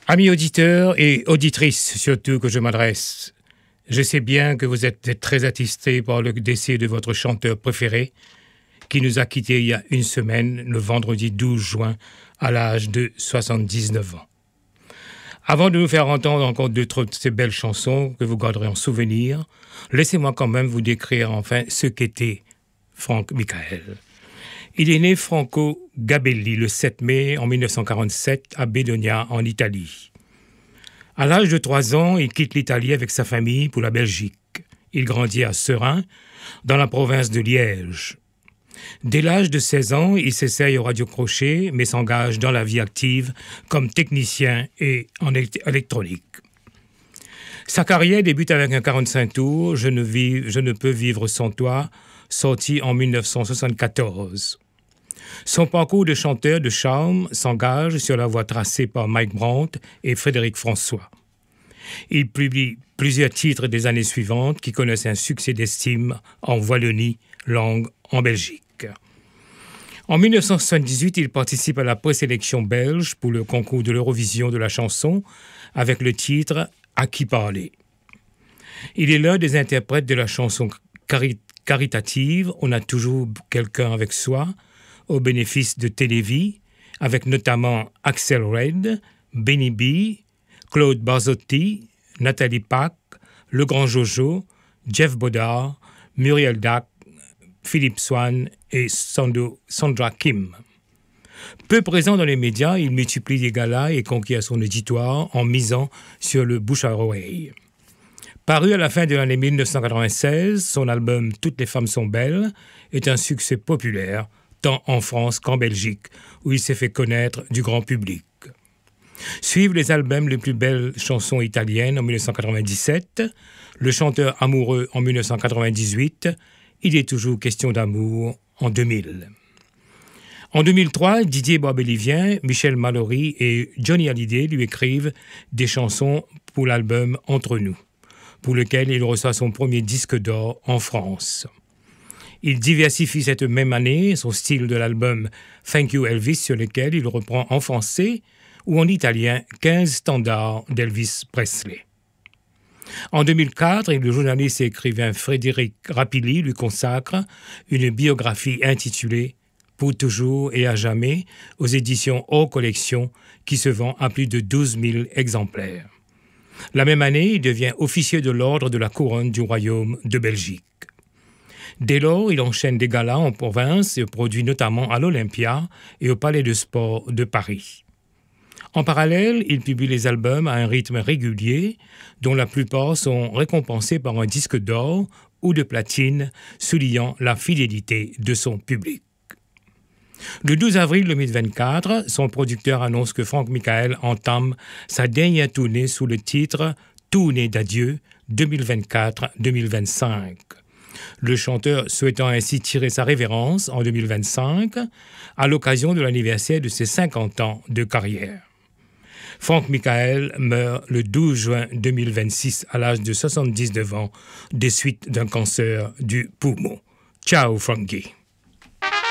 Amis auditeurs et auditrices, surtout que je m'adresse, je sais bien que vous êtes très attristés par le décès de votre chanteur préféré, qui nous a quittés il y a une semaine, le vendredi 12 juin, à l'âge de 79 ans. Avant de nous faire entendre encore d'autres de ces belles chansons que vous garderez en souvenir, laissez-moi quand même vous décrire enfin ce qu'était Franck Michael. Il est né Franco Gabelli le 7 mai en 1947 à Bedonia en Italie. À l'âge de 3 ans, il quitte l'Italie avec sa famille pour la Belgique. Il grandit à Seraing, dans la province de Liège. Dès l'âge de 16 ans, il s'essaye au radio-crochet, mais s'engage dans la vie active comme technicien et en électronique. Sa carrière débute avec un 45 tours, Je ne peux vivre sans toi, sorti en 1974. Son parcours de chanteur de charme s'engage sur la voie tracée par Mike Brandt et Frédéric François. Il publie plusieurs titres des années suivantes qui connaissent un succès d'estime en Wallonie, langue en Belgique. En 1978, il participe à la présélection belge pour le concours de l'Eurovision de la chanson avec le titre « À qui parler ». Il est l'un des interprètes de la chanson caritative « On a toujours quelqu'un avec soi » au bénéfice de Télévie, avec notamment Axel Red, Benny B, Claude Barzotti, Nathalie Pack, Le Grand Jojo, Jeff Bodard, Muriel Dac, Philippe Swan et Sandra Kim. Peu présent dans les médias, il multiplie les galas et conquiert son auditoire en misant sur le bouche à oreille. Paru à la fin de l'année 1996, son album « Toutes les femmes sont belles » est un succès populaire, tant en France qu'en Belgique, où il s'est fait connaître du grand public. Suivent les albums Les plus belles chansons italiennes en 1997, Le chanteur amoureux en 1998, Il est toujours question d'amour en 2000. En 2003, Didier Barbelivien, Michel Mallory et Johnny Hallyday lui écrivent des chansons pour l'album Entre nous, pour lequel il reçoit son premier disque d'or en France. Il diversifie cette même année son style de l'album Thank You Elvis, sur lequel il reprend en français ou en italien 15 standards d'Elvis Presley. En 2004, le journaliste et écrivain Frédéric Rapilly lui consacre une biographie intitulée « Pour toujours et à jamais » aux éditions hors collection qui se vend à plus de 12 000 exemplaires. La même année, il devient officier de l'ordre de la couronne du Royaume de Belgique. Dès lors, il enchaîne des galas en province et produit notamment à l'Olympia et au Palais de Sport de Paris. En parallèle, il publie les albums à un rythme régulier, dont la plupart sont récompensés par un disque d'or ou de platine, soulignant la fidélité de son public. Le 12 avril 2024, son producteur annonce que Franck Michael entame sa dernière tournée sous le titre « Tournée d'adieu 2024-2025 ». Le chanteur souhaitant ainsi tirer sa révérence en 2025 à l'occasion de l'anniversaire de ses 50 ans de carrière. Franck Michael meurt le 12 juin 2026 à l'âge de 79 ans des suites d'un cancer du poumon. Ciao Frankie.